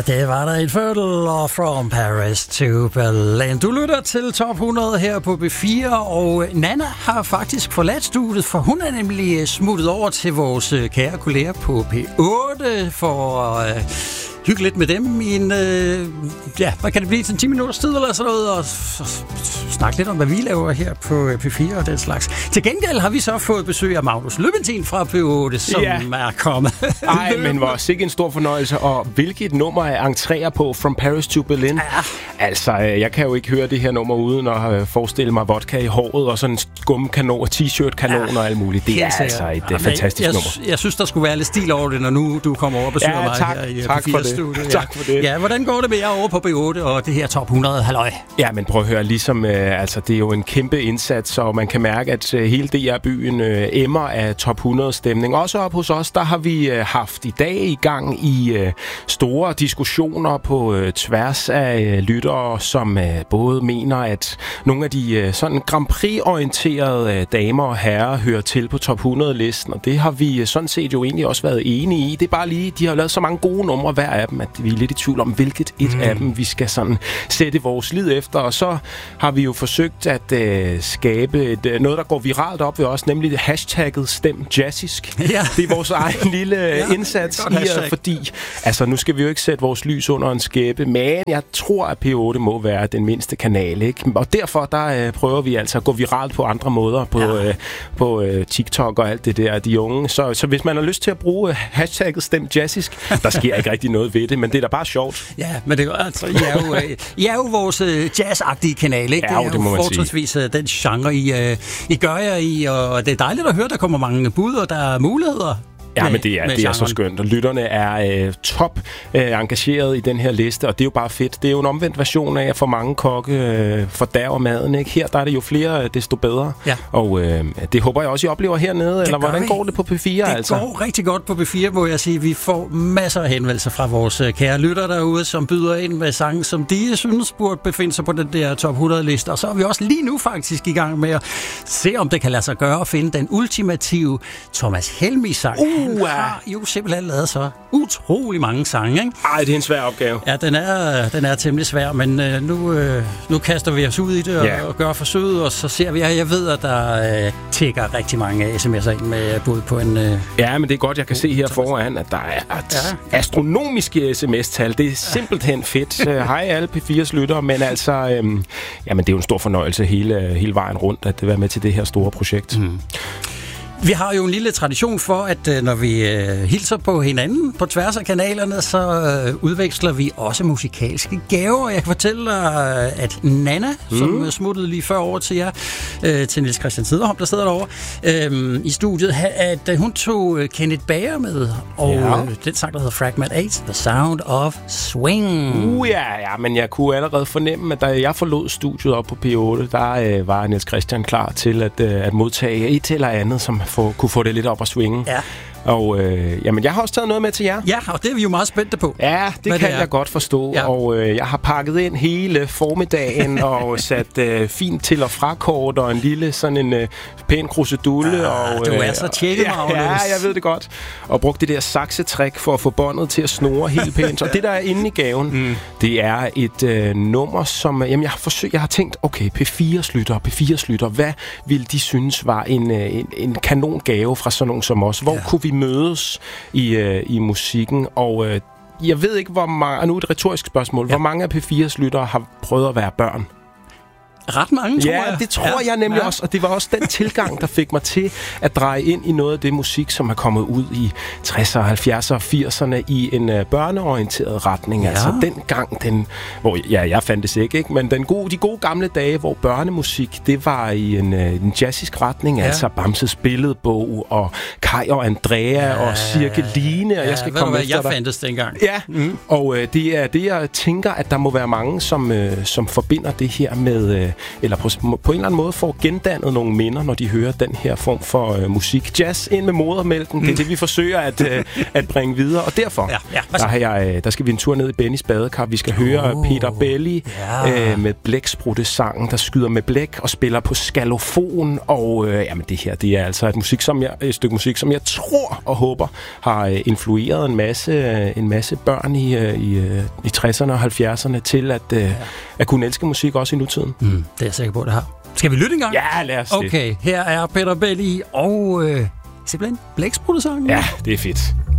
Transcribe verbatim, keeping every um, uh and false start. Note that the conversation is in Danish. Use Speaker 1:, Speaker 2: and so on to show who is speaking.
Speaker 1: Det var der Infernal From Paris to Berlin. Du lytter til Top hundrede her på B fire, og Nanna har faktisk forladt studiet, for hun er nemlig smuttet over til vores kære kolleger på P otte for at øh, hygge lidt med dem i en, øh, ja, hvad kan det blive, til en ti minutters tid eller sådan noget, og snakke lidt om, hvad vi laver her på P fire og den slags. Til gengæld har vi så fået besøg af Magnus Løventin fra P otte, som ja. er kommet.
Speaker 2: Ej, men hvor sikkert en stor fornøjelse, og hvilket nummer er entrerer på From Paris to Berlin? Ja. Altså, jeg kan jo ikke høre det her nummer uden at forestille mig vodka i håret og sådan en skumkanon, t-shirt-kanon ja. og alt muligt. Det er Helt altså et ja, fantastisk
Speaker 1: jeg,
Speaker 2: nummer.
Speaker 1: Jeg synes, der skulle være lidt stil over det, når nu du kommer over og besøger
Speaker 2: ja,
Speaker 1: mig
Speaker 2: tak,
Speaker 1: her i
Speaker 2: tak
Speaker 1: P fire studiet. Ja.
Speaker 2: Tak for det.
Speaker 1: Ja, hvordan går det med jer over på P otte og det her Top hundrede? Halløj.
Speaker 2: Ja, men prøv at høre, ligesom, øh, altså, det er jo en kæmpe indsats, og man kan mærke, at øh, hele D R-byen øh, emmer af Top hundrede-stemning. Også op hos os, der har vi øh, haft i dag i gang i øh, store diskussioner på øh, tværs af øh, lyttere, som øh, både mener, at nogle af de øh, sådan Grand Prix-orienterede øh, damer og herrer hører til på Top hundrede-listen, og det har vi øh, sådan set jo egentlig også været enige i. Det er bare lige, de har lavet så mange gode numre hver af dem, at vi er lidt i tvivl om, hvilket et mm. af dem vi skal sådan sætte vores lid efter, og så har vi jo forsøgt at øh, skabe et, øh, noget, der går viralt op ved os, nemlig hashtagget Stem Jazzisk. Ja. Det er vores egen lille ja, indsats her, fordi altså, nu skal vi jo ikke sætte vores lys under en skæbe, men jeg tror, at P otte må være den mindste kanal, ikke? Og derfor der øh, prøver vi altså at gå viralt på andre måder, på, ja. øh, på øh, TikTok og alt det der, de unge. Så, så hvis man har lyst til at bruge øh, hashtagget Stem Jazzisk, der sker ikke rigtig noget ved det, men det er da bare sjovt.
Speaker 1: Ja, men det er jo, altså, I er jo, øh, I er jo vores øh, jazzagtige kanal, ikke?
Speaker 2: Ja,
Speaker 1: det er
Speaker 2: det må
Speaker 1: jo
Speaker 2: man
Speaker 1: fortrinsvis øh, den genre, I, øh, I gør jer i, og det er dejligt at høre, der kommer mange bud, og der er muligheder.
Speaker 2: Ja, men det er, det er så skønt, og lytterne er øh, top øh, engageret i den her liste, og det er jo bare fedt. Det er jo en omvendt version af, at for mange kokke øh, fordærver maden, ikke? Her der er det jo flere, desto bedre. Ja. Og øh, det håber jeg også, I oplever hernede, det eller hvordan vi. går det på P fire?
Speaker 1: Det
Speaker 2: altså?
Speaker 1: går rigtig godt på P fire, må jeg sige. Vi får masser af henvendelser fra vores kære lytter derude, som byder ind med sange, som de synes burde befinde sig på den der Top hundrede-liste. Og så er vi også lige nu faktisk i gang med at se, om det kan lade sig gøre at finde den ultimative Thomas Helmig-sang. Uh. Han har jo simpelthen lavet så utrolig mange sange, ikke?
Speaker 2: Ej, det er en svær opgave.
Speaker 1: Ja, den er, den er temmelig svær, men øh, nu, øh, nu kaster vi os ud i det og, yeah. og gør forsøget, og så ser vi, at jeg ved, at der øh, tækker rigtig mange sms'er ind med bud på en... Øh,
Speaker 2: ja, men det er godt, jeg kan se her foran, at der er et ja. astronomiske sms-tal. Det er simpelthen fedt. Hej alle P fires lyttere, men altså, øh, jamen, det er jo en stor fornøjelse hele, hele vejen rundt at være med til det her store projekt. Mm.
Speaker 1: Vi har jo en lille tradition for, at øh, når vi øh, hilser på hinanden på tværs af kanalerne, så øh, udveksler vi også musikalske gaver. Jeg kan fortælle dig, øh, at Nanna, mm. som smuttede lige før over til jer, øh, til Niels Christian Siderholm, der sidder derovre øh, i studiet, at øh, hun tog øh, Kenneth Bager med, og ja. øh, den sang, der hedder Fragment otte, The Sound of Swing.
Speaker 2: Uh, ja, ja, men jeg kunne allerede fornemme, at da jeg forlod studiet op på P otte, der øh, var Niels Christian klar til at, øh, at modtage et eller andet, som For, kunne få det lidt op at swinge. Ja. Og øh, jamen, jeg har også taget noget med til jer.
Speaker 1: Ja, og det er vi jo meget spændte på.
Speaker 2: Ja, det kan det jeg godt forstå. Ja. Og øh, jeg har pakket ind hele formiddagen og sat øh, fint til- og frakort og en lille sådan en øh, pæn krusedulle.
Speaker 1: Ah,
Speaker 2: og,
Speaker 1: øh, du er så tjekket,
Speaker 2: ja, ja, jeg ved det godt. Og brugt det der saksetræk for at få båndet til at snurre helt pænt. Og det, der er inde i gaven, mm. det er et øh, nummer, som... Jamen, jeg har forsøgt, jeg har tænkt, okay, P fires lytter, P fires lytter, hvad ville de synes var en, øh, en, en kanongave fra sådan nogen som os? Hvor ja. kunne vi mødes i, øh, i musikken, og øh, jeg ved ikke, hvor mange, nu et retorisk spørgsmål, ja. hvor mange af P fires lyttere har prøvet at være børn?
Speaker 1: Ret mange, tror
Speaker 2: ja,
Speaker 1: jeg.
Speaker 2: det tror ja. jeg nemlig ja. også, og det var også den tilgang, der fik mig til at dreje ind i noget af det musik, som er kommet ud i tresserne, halvfjerdserne og firserne i en uh, børneorienteret retning. Ja. Altså dengang, den, hvor ja, jeg fandt det ikke, ikke, men den gode, de gode gamle dage, hvor børnemusik, det var i en, uh, en jazzisk retning, ja. altså Bamses Billedbog, og Kai og Andrea, ja. og Cirkeline, og ja, jeg skal komme
Speaker 1: hvad,
Speaker 2: efter
Speaker 1: jeg
Speaker 2: dig.
Speaker 1: fandtes dengang.
Speaker 2: Ja, mm. og uh, det er det, jeg tænker, at der må være mange, som, uh, som forbinder det her med... Uh, eller på, på en eller anden måde får gendannet nogle minder, når de hører den her form for øh, musik. Jazz ind med modermælken, mm. det er det, vi forsøger at, øh, at bringe videre. Og derfor, ja, ja, der, har jeg, der skal vi en tur ned i Bennys badekar. Vi skal høre oh, Peter Belli ja. øh, med blæksprutte-sangen, der skyder med blæk og spiller på skalofon. Og øh, jamen, det her, det er altså et, musik, som jeg, et stykke musik, som jeg tror og håber har øh, influeret en masse, øh, en masse børn i, øh, i, øh, i tresserne og halvfjerdserne til at, øh, ja. at kunne elske musik også i nutiden.
Speaker 1: Mm, det er jeg sikker på, det har. Skal vi lytte en gang?
Speaker 2: Ja, lad os
Speaker 1: Okay,
Speaker 2: det.
Speaker 1: her er Peter Belli og øh, simpelthen blæksprutte-sangen.
Speaker 2: Ja, det er fedt.